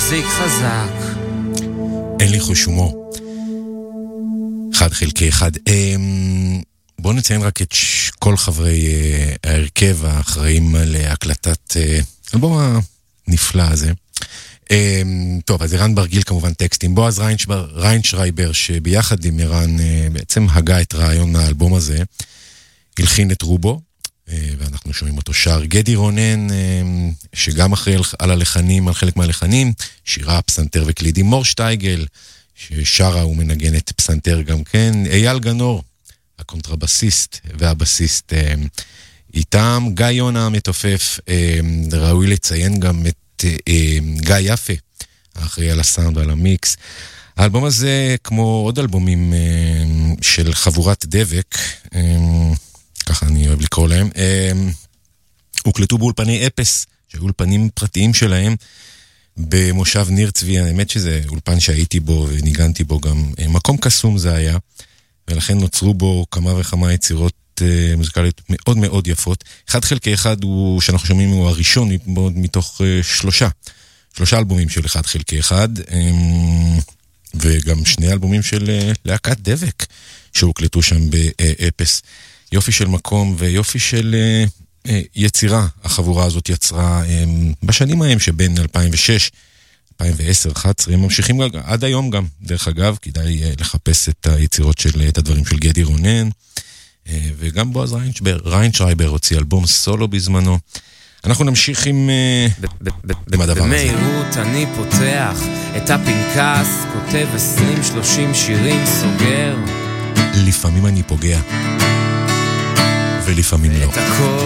מחזיק חזק. אין לי חוש הומור. 1/1. בואו נציין רק את כל חברי ההרכב האחראים להקלטת אלבום הנפלא הזה. טוב, אז ערן ברגיל כמובן טקסטים, בועז ריינשרייבר שביחד עם ערן בעצם הגה את רעיון האלבום הזה, הלחין את רובו, ואנחנו שומעים אותו שר. גדי רונן שגם אחראי על הלחנים, על חלק מהלחנים, שירה פסנתר וקלידים. מור שטייגל ששרה ומנגנת פסנתר גם כן. אייל גנור הקונטרבסיסט והבסיסט איתם. גיא יונה המתופף, ראוי לציין גם את גיא יפה, האחראי על הסאונד ועל המיקס. האלבום הזה, כמו עוד אלבומים של חבורת דבק, ככה אני אוהב לקרוא להם, הוקלטו באולפני אפס, שהיו אולפנים פרטיים שלהם, במושב ניר צבי. האמת שזה אולפן שהייתי בו וניגנתי בו גם, מקום קסום זה היה, ולכן נוצרו בו כמה וכמה יצירות מוזיקליות מאוד מאוד יפות. 1/1 הוא, שאנחנו שומעים, הוא הראשון מתוך שלושה אלבומים של 1/1, וגם 2 אלבומים של להקת דבק שהוקלטו שם באפס. יופי של מקום ויופי של יצירה החבורה הזאת יצרה בשנים ההם שבין 2006 2010, 2011, הם ממשיכים עד היום גם, דרך אגב, כדאי לחפש את היצירות את הדברים של גדי רונן, וגם בועז ריינשרייבר הוציא אלבום סולו בזמנו. אנחנו נמשיך עם הדבר הזה. במהירות אני פותח את הפנקס, כותב 20-30 שירים, סוגר. לפעמים אני פוגע ולפעמים לא. את הכל